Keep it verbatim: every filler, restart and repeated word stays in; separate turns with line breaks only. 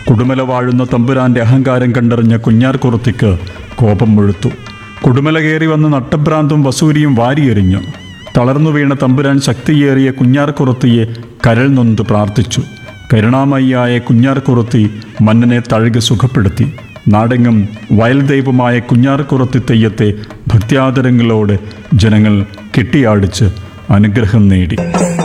കുടുമല വാഴുന്ന തമ്പുരാന്റെ അഹങ്കാരം കണ്ടറിഞ്ഞ കുഞ്ഞാർകുറുത്തിക്ക് കോപം മുഴുത്തു. കുടുമല കയറി വന്ന് നട്ടഭ്രാന്തും വസൂരിയും വാരിയെറിഞ്ഞു. തളർന്നു വീണ തമ്പുരാൻ ശക്തിയേറിയ കുഞ്ഞാർകുറുത്തിയെ കരൾ നൊന്ത് പ്രാർത്ഥിച്ചു. കരുണാമയിയായ കുഞ്ഞാർകുറുത്തി മന്നനെ തഴുകി സുഖപ്പെടുത്തി. നാടെങ്ങും വയൽ ദൈവമായ കുഞ്ഞാർകുറുത്തി തെയ്യത്തെ ഭക്ത്യാദരങ്ങളോടെ ജനങ്ങൾ കെട്ടിയാടിച്ച് അനുഗ്രഹം നേടി.